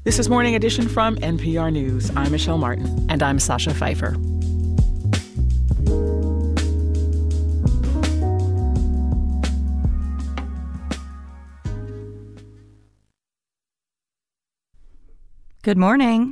This is Morning Edition from NPR News. I'm Michelle Martin. And I'm Sasha Pfeiffer. Good morning.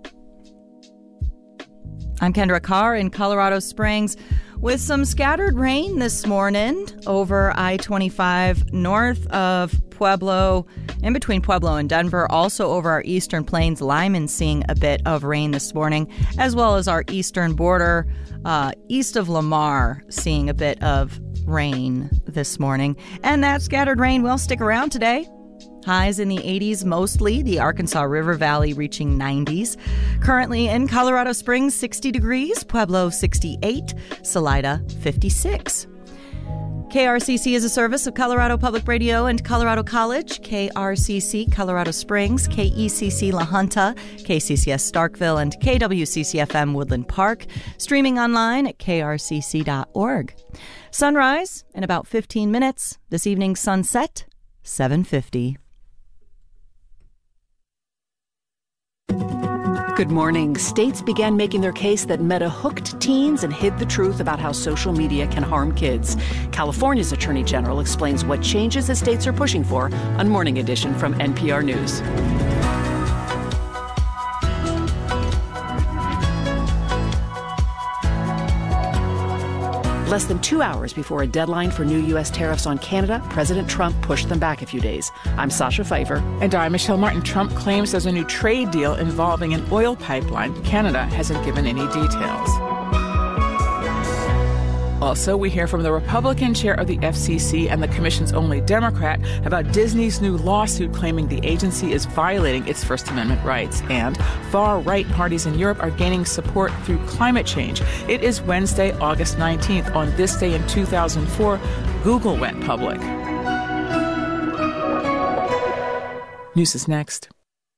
I'm Kendra Carr in Colorado Springs with some scattered rain this morning over I-25 north of Pueblo, in between Pueblo and Denver, also over our eastern plains. Lyman seeing a bit of rain this morning, as well as our eastern border, east of Lamar, seeing a bit of rain this morning. And that scattered rain will stick around today. Highs in the 80s mostly, the Arkansas River Valley reaching 90s. Currently in Colorado Springs, 60 degrees, Pueblo 68, Salida 56. KRCC is a service of Colorado Public Radio and Colorado College, KRCC Colorado Springs, KECC La Junta, KCCS Starkville, and KWCC-FM Woodland Park, streaming online at krcc.org. Sunrise in about 15 minutes. This evening's sunset, 7:50. Good morning. States began making their case that Meta hooked teens and hid the truth about how social media can harm kids. California's Attorney General explains what changes the states are pushing for on Morning Edition from NPR News. Less than 2 hours before a deadline for new U.S. tariffs on Canada, President Trump pushed them back a few days. I'm Sasha Pfeiffer. And I'm Michelle Martin. Trump claims there's a new trade deal involving an oil pipeline. Canada hasn't given any details. Also, we hear from the Republican chair of the FCC and the commission's only Democrat about Disney's new lawsuit claiming the agency is violating its First Amendment rights. And far-right parties in Europe are gaining support through climate change. It is Wednesday, August 19th. On this day in 2004, Google went public. News is next.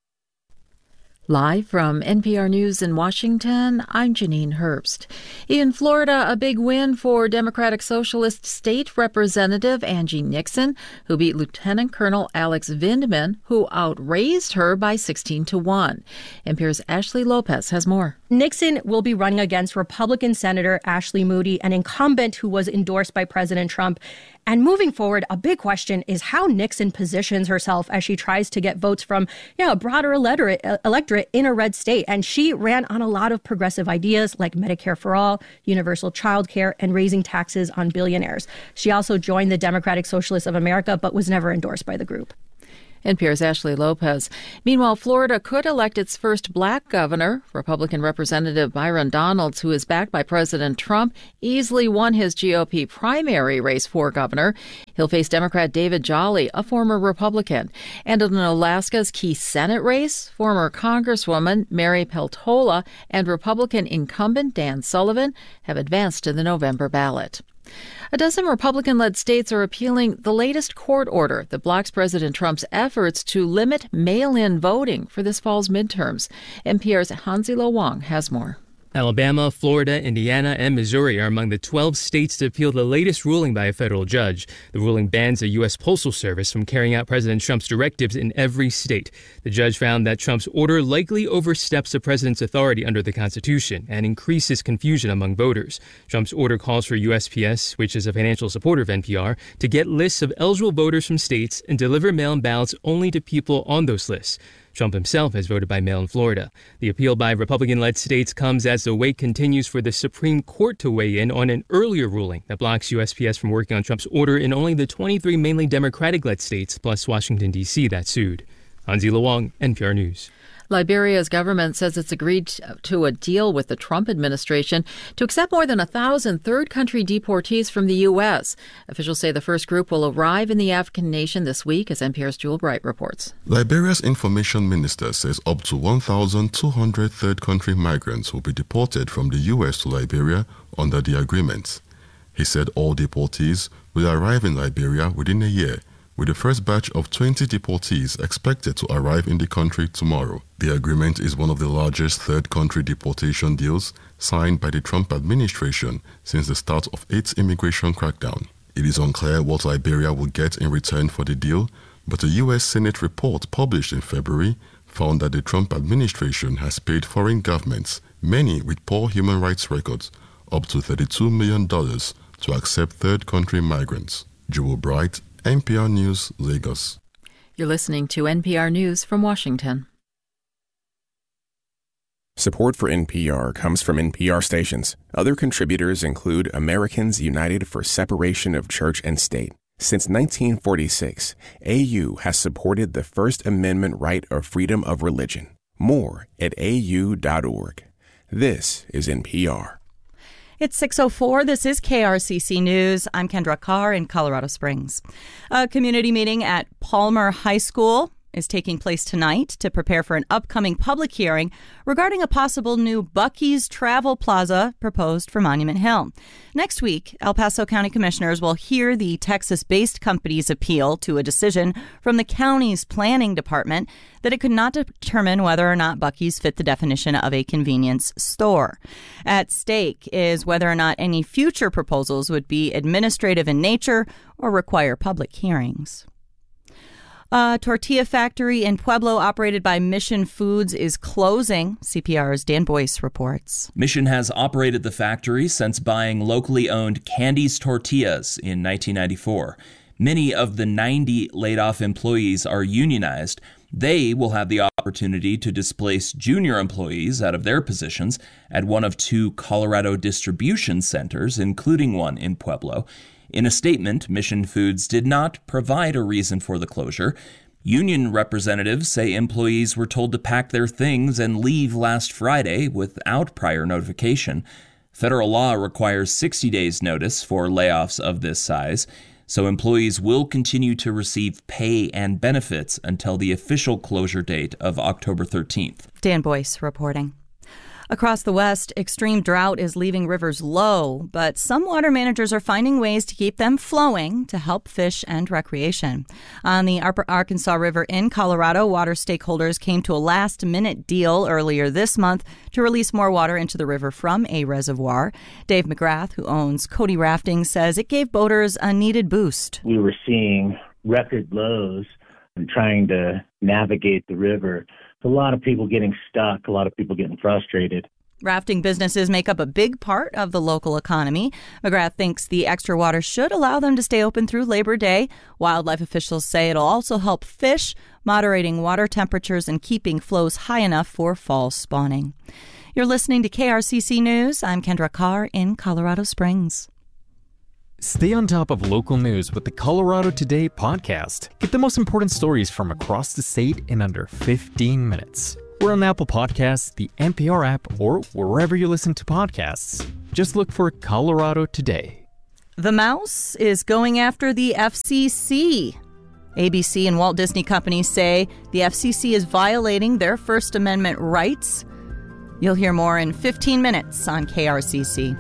Live from NPR News in Washington, I'm Janine Herbst. In Florida, a big win for Democratic Socialist State Representative Angie Nixon, who beat Lieutenant Colonel Alex Vindman, who outraised her by 16-1. NPR's Ashley Lopez has more. Nixon will be running against Republican Senator Ashley Moody, an incumbent who was endorsed by President Trump. And moving forward, a big question is how Nixon positions herself as she tries to get votes from a broader electorate in a red state. And she ran on a lot of progressive ideas like Medicare for all, universal child care, and raising taxes on billionaires. She also joined the Democratic Socialists of America, but was never endorsed by the group. NPR's Ashley Lopez. Meanwhile, Florida could elect its first black governor. Republican Representative Byron Donalds, who is backed by President Trump, easily won his GOP primary race for governor. He'll face Democrat David Jolly, a former Republican. And in Alaska's key Senate race, former Congresswoman Mary Peltola and Republican incumbent Dan Sullivan have advanced to the November ballot. A dozen Republican-led states are appealing the latest court order that blocks President Trump's efforts to limit mail-in voting for this fall's midterms. NPR's Hanzilo Wong has more. Alabama, Florida, Indiana, and Missouri are among the 12 states to appeal the latest ruling by a federal judge. The ruling bans the U.S. Postal Service from carrying out President Trump's directives in every state. The judge found that Trump's order likely oversteps the president's authority under the Constitution and increases confusion among voters. Trump's order calls for USPS, which is a financial supporter of NPR, to get lists of eligible voters from states and deliver mail-in ballots only to people on those lists. Trump himself has voted by mail in Florida. The appeal by Republican-led states comes as the wait continues for the Supreme Court to weigh in on an earlier ruling that blocks USPS from working on Trump's order in only the 23 mainly Democratic-led states, plus Washington, D.C., that sued. Hanzilo Wong, NPR News. Liberia's government says it's agreed to a deal with the Trump administration to accept more than 1,000 third-country deportees from the U.S. Officials say the first group will arrive in the African nation this week, as NPR's Jewel Bright reports. Liberia's information minister says up to 1,200 third-country migrants will be deported from the U.S. to Liberia under the agreement. He said all deportees will arrive in Liberia within a year, with the first batch of 20 deportees expected to arrive in the country tomorrow. The agreement is one of the largest third-country deportation deals signed by the Trump administration since the start of its immigration crackdown. It is unclear what Liberia will get in return for the deal, but a U.S. Senate report published in February found that the Trump administration has paid foreign governments, many with poor human rights records, up to $32 million to accept third country migrants. Jewel Bright, NPR News, Lagos. You're listening to NPR News from Washington. Support for NPR comes from NPR stations. Other contributors include Americans United for Separation of Church and State. Since 1946, AU has supported the First Amendment right of freedom of religion. More at au.org. This is NPR. It's 6:04. This is KRCC News. I'm Kendra Carr in Colorado Springs. A community meeting at Palmer High School is taking place tonight to prepare for an upcoming public hearing regarding a possible new Buc-ee's Travel Plaza proposed for Monument Hill. Next week, El Paso County Commissioners will hear the Texas-based company's appeal to a decision from the county's planning department that it could not determine whether or not Buc-ee's fit the definition of a convenience store. At stake is whether or not any future proposals would be administrative in nature or require public hearings. A tortilla factory in Pueblo operated by Mission Foods is closing. CPR's Dan Boyce reports. Mission has operated the factory since buying locally owned Candy's Tortillas in 1994. Many of the 90 laid-off employees are unionized. They will have the opportunity to displace junior employees out of their positions at one of 2 Colorado distribution centers, including one in Pueblo. In a statement, Mission Foods did not provide a reason for the closure. Union representatives say employees were told to pack their things and leave last Friday without prior notification. Federal law requires 60 days' notice for layoffs of this size, so employees will continue to receive pay and benefits until the official closure date of October 13th. Dan Boyce reporting. Across the West, extreme drought is leaving rivers low, but some water managers are finding ways to keep them flowing to help fish and recreation. On the Upper Arkansas River in Colorado, water stakeholders came to a last-minute deal earlier this month to release more water into the river from a reservoir. Dave McGrath, who owns Cody Rafting, says it gave boaters a needed boost. We were seeing record lows and trying to navigate the river. A lot of people getting stuck, a lot of people getting frustrated. Rafting businesses make up a big part of the local economy. McGrath thinks the extra water should allow them to stay open through Labor Day. Wildlife officials say it'll also help fish, moderating water temperatures and keeping flows high enough for fall spawning. You're listening to KRCC News. I'm Kendra Carr in Colorado Springs. Stay on top of local news with the Colorado Today podcast. Get the most important stories from across the state in under 15 minutes. We're on Apple Podcasts, the NPR app, or wherever you listen to podcasts. Just look for Colorado Today. The Mouse is going after the FCC. ABC and Walt Disney Company say the FCC is violating their First Amendment rights. You'll hear more in 15 minutes on KRCC.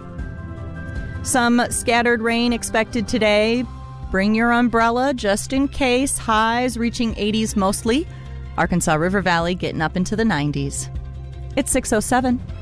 Some scattered rain expected today. Bring your umbrella just in case. Highs reaching 80s mostly. Arkansas River Valley getting up into the 90s. It's 6:07.